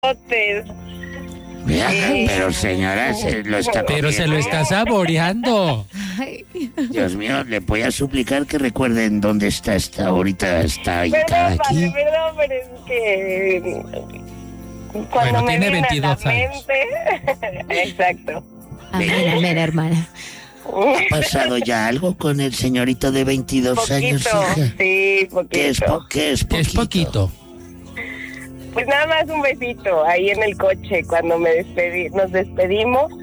grandotes. Vea, pero señora, Pero se lo está saboreando. Dios mío, le voy a suplicar que recuerden dónde está ahorita está ubicada Perdón, aquí. padre, perdón, pero es que cuando Bueno, me tiene viene 22 a la años. mente, exacto. Amén, hermana. ¿Ha pasado ya algo con el señorito de 22 años, hija? Sí, poquito. ¿Qué es poquito? Es poquito. Pues nada más un besito ahí en el coche cuando nos despedimos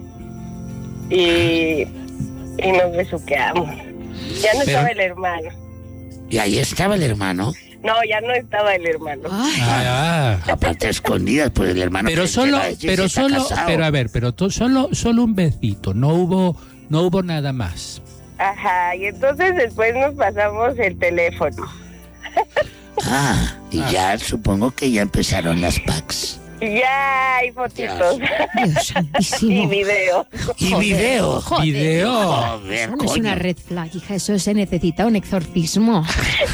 y nos besuqueamos. Ya no estaba el hermano. Y ahí estaba el hermano. No, ya no estaba el hermano. Aparte escondidas, pues el hermano. Pero solo, solo un besito, no hubo nada más. Ajá, y entonces después nos pasamos el teléfono. Y ya supongo que ya empezaron las packs. Y ya hay fotitos. Dios santísimo. Y videos. Y video. Joder. Video. Joder, Eso no es coño. una red flag, hija, eso se necesita un exorcismo.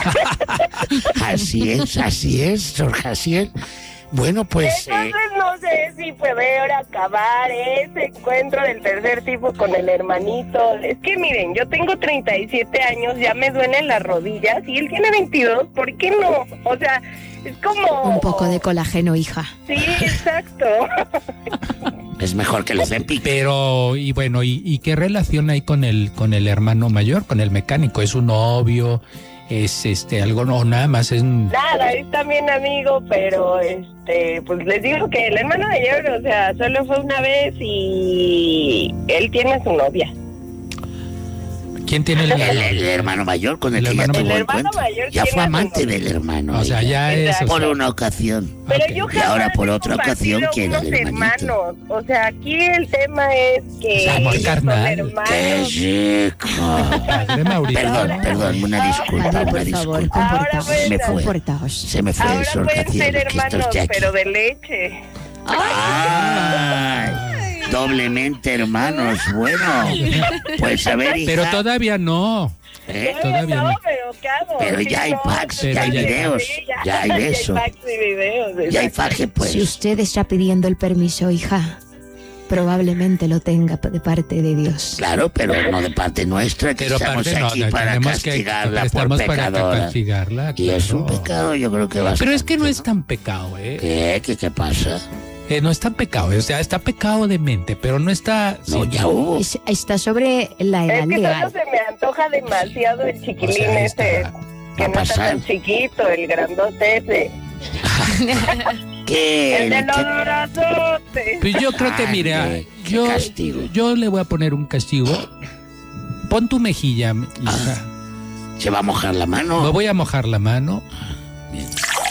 Así es, Sor Jaciel. Bueno, pues... Entonces no sé si puede ahora acabar ese encuentro del tercer tipo con el hermanito. Es que miren, yo tengo 37 años, ya me duelen las rodillas y él tiene 22, ¿por qué no? O sea, es como... Un poco de colágeno, hija. Sí, exacto. es mejor que los den pique. Pero, y bueno, ¿y qué relación hay con el hermano mayor, con el mecánico? ¿Es un novio? ¿Es algo no, nada más es Nada, es también amigo, pero pues les digo que el hermano mayor, o sea, solo fue una vez y él tiene a su novia. ¿Quién tiene el hermano mayor con el que ya tuvo encuentro? Ya fue amante del hermano. O sea, ya es... Por una ocasión. Pero Ok. yo Y ahora jamás por he otra ocasión compartido quiere unos el hermanito. hermanos. O sea, aquí el tema es que Amor ellos carnal. son hermanos. ¡Qué rico! Padre Mauricio. Perdón, una disculpa, Padre, una por favor, disculpa. Ahora comportaos. me fue. Comportaos. Se me fue, Ahora Sor pueden Jaciel, ser que esto hermanos, es Jackie. pero de leche. ¡Ay! Doblemente hermanos, bueno. Pues a ver, hija. Pero todavía no. Todavía no. Pero ya hay packs, Pero ya hay ya hay videos, ya hay besos, packs y videos. ya hay faje, pues. Si usted está pidiendo el permiso, hija, probablemente lo tenga de parte de Dios. Claro, pero no de parte nuestra, que Pero estamos aparte no, aquí para tenemos que castigarla por estamos para pecadora. castigarla. Y es un claro. pecado, yo creo que va a ser. Pero es que no es tan pecado, ¿eh? ¿Qué pasa? No es tan pecado, o sea, está pecado de mente, pero no está... No, sí, ya hubo. Está sobre la edad Es que legal. solo se me antoja demasiado el chiquilín O sea, ese. está- Que va a no está pasar. tan chiquito, el grandote ese. El de los brazotes. Pues yo creo que, Ay, mira, qué castigo. yo le voy a poner un castigo. Pon tu mejilla, hija. ¿Se va a mojar la mano? Me voy a mojar la mano. Bien.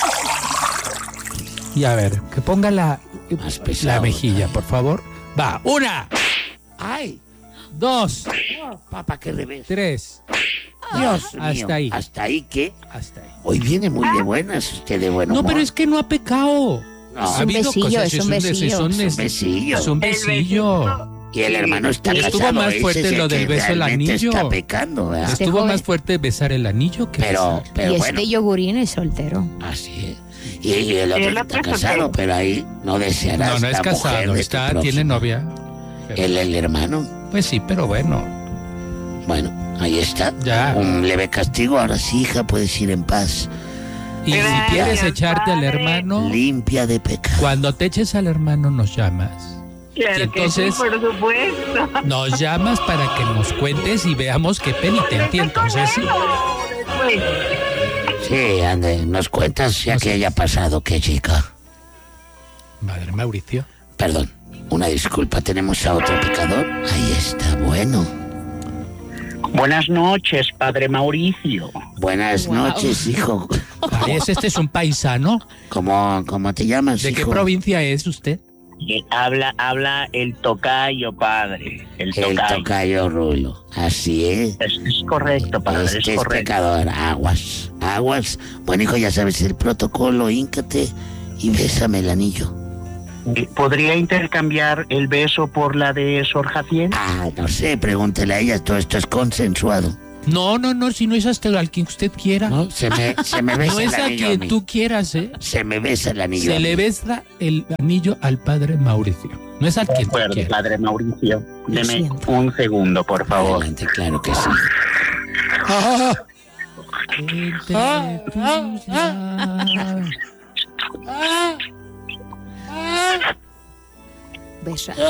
Y a ver, que ponga la pesado, mejilla, por favor. Va, 1, ¡Ay! 2, Papá, qué revés. 3, Dios mío. hasta ahí. ¿Hasta ahí qué? hasta ahí. Hoy viene muy de buenas usted de buen humor. No, pero es que no ha pecado. No, Ha Es un habido besillo, cosas, es un besillo. es un besillo. Es un besillo. Y el hermano está Estuvo casado. más ese fuerte es el lo del que beso del realmente anillo. está pecando, ¿verdad? Este Estuvo joven- más fuerte besar el anillo que Pero besar. Y bueno, este yogurín es soltero. así es. Y el otro El está otro casado, soltero. pero ahí no deseará No, no es esta mujer casado, de está, tu tiene próximo. novia. Pero- El hermano. Pues sí, pero bueno. Bueno, ahí está. Ya. Un leve castigo. Ahora sí, hija, puedes ir en paz. Y si Gracias, quieres echarte al padre. hermano, Limpia de pecado. cuando te eches al hermano nos llamas. Claro Y entonces- que sí, por supuesto. Nos llamas para que nos cuentes y veamos qué penitencia. Entonces, sí. Después. Sí, ande, nos cuentas ya que haya pasado, qué chica. Madre Mauricio. Perdón, una disculpa, tenemos a otro pecador. Ahí está, bueno. Buenas noches, padre Mauricio. Buenas noches, hijo. Este es un paisano. ¿Cómo te llamas, ¿De hijo? qué provincia es usted? Habla el tocayo, padre. El El tocayo. tocayo Rulo. Así es. Es correcto, padre, Este es es correcto. pecador. Aguas, aguas. Bueno, hijo, ya sabes el protocolo. Híncate y bésame el anillo. ¿Podría intercambiar el beso por la de Sor Jaciel? Ah, no sé, pregúntele a ella. Todo esto es consensuado. No, si no es hasta al quien usted quiera. No, se me besa No es el a anillo. quien mí. tú quieras, ¿eh? Se me besa el anillo. Se le besa el anillo al padre Mauricio. No es al De quien tú acuerdo, quieras. padre Mauricio. Deme siento. un segundo, por favor. Adelante, claro que sí. Entre tus labios. Besa.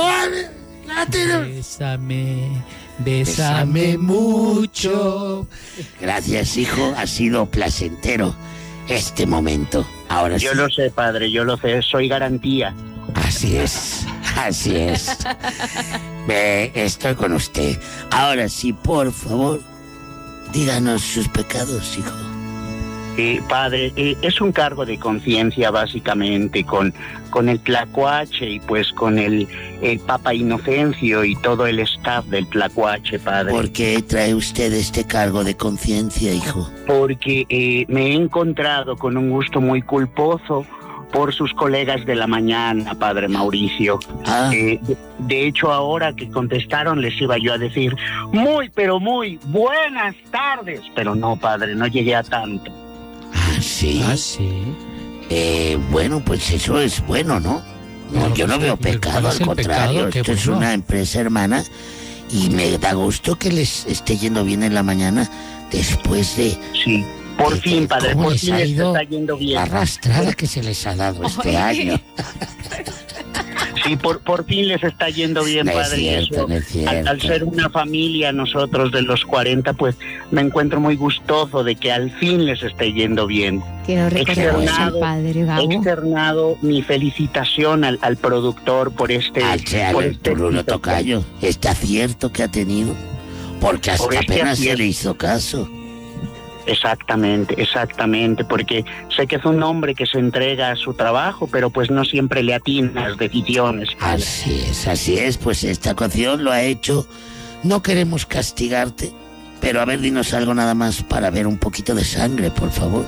Bésame mucho. Gracias, hijo. Ha sido placentero este momento. Ahora Yo sí. lo sé, padre, yo lo sé. Soy garantía. Así es. Así es. Estoy con usted. Ahora sí, por favor, díganos sus pecados, hijo. Padre, es un cargo de conciencia básicamente con el Tlacuache y pues con el Papa Inocencio y todo el staff del Tlacuache, padre. ¿Por qué trae usted este cargo de conciencia, hijo? Porque me he encontrado con un gusto muy culposo por sus colegas de la mañana, padre Mauricio. Ah, De hecho, ahora que contestaron les iba yo a decir pero muy buenas tardes. Pero no, padre, no llegué a tanto. sí. Ah, sí. Bueno, pues eso es bueno, ¿no? No, Pero yo no pues, veo ¿cuál pecado, es al el contrario. pecado? Qué Esto es bueno. una empresa hermana y me da gusto que les esté yendo bien en la mañana después de Sí, por fin, padre, ¿cómo por les fin ha les ido está yendo bien. la arrastrada que se les ha dado este Oye. año. Sí, por fin les está yendo bien, No es padre. y cierto, eso, no es cierto. al ser una familia, nosotros de los 40, pues me encuentro muy gustoso de que al fin les esté yendo bien. Que no recordemos al Externado, padre He Gabo. externado mi felicitación al productor por este... por Al este Rulo éxito. Tocayo, está cierto que ha tenido, porque hasta Por este apenas se acierto. le hizo caso. Exactamente, porque sé que es un hombre que se entrega a su trabajo, pero pues no siempre le atina las decisiones. Así es, pues esta ocasión lo ha hecho. No queremos castigarte, pero a ver, dinos algo nada más para ver un poquito de sangre, por favor.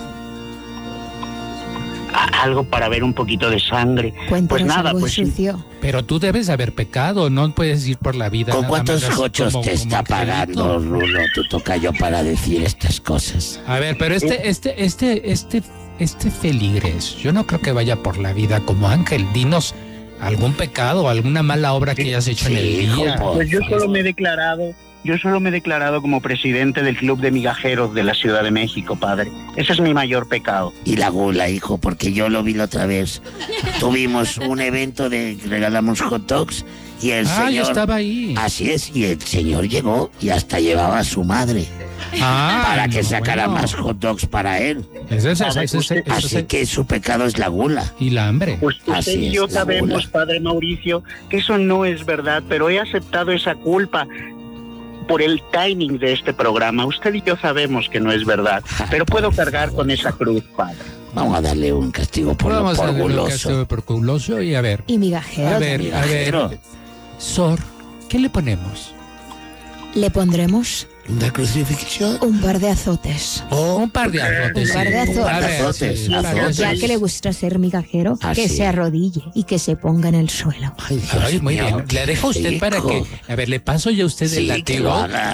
Algo para ver un poquito de sangre. Cuéntanos Pues nada, algo pues sí. sucio. Pero tú debes haber pecado, no puedes ir por la vida. ¿Con nada cuántos más así cochos como- te como está angelito. pagando, Rulo, tu Tocayo, para decir estas cosas? A ver, pero este feligres, yo no creo que vaya por la vida como ángel. Dinos algún pecado, alguna mala obra que hayas hecho en el hijo, día. por Pues yo favor. solo me he declarado como presidente del Club de Migajeros de la Ciudad de México, padre. Ese es mi mayor pecado. Y la gula, hijo, porque yo lo vi la otra vez. Tuvimos un evento de regalamos hot dogs y el Yo señor... estaba ahí. Así es, y el señor llegó y hasta llevaba a su madre para que sacara más hot dogs para él. Así que su pecado es la gula. Y la hambre. Pues Así usted y es, yo la sabemos, gula. padre Mauricio, que eso no es verdad, pero he aceptado esa culpa por el timing de este programa. Usted y yo sabemos que no es verdad, pero puedo cargar con esa cruz, padre. Vamos a darle un castigo por Vamos a darle un guloso. castigo por guloso y a ver. Y migajero. A ver, Migajero. Sor, ¿qué le ponemos? Le pondremos ¿Una crucifixión? un par de azotes. Un par de azotes. Un par de sí. azotes. A ver, Azotes, sí, azotes. para Ya eso. que le gusta ser migajero, Así que se es. arrodille y que se ponga en el suelo. Ay, Dios Ay, muy mío, bien. qué Le dejo a usted para rico. que... A ver, le paso yo a usted el Sí, que lo látigo. haga.